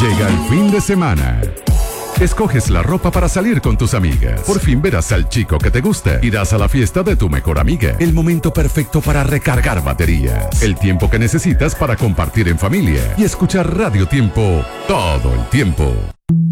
Llega el fin de semana. Escoges la ropa para salir con tus amigas. Por fin verás al chico que te gusta. Irás a la fiesta de tu mejor amiga. El momento perfecto para recargar baterías. El tiempo que necesitas para compartir en familia. Y escuchar Radio Tiempo todo el tiempo.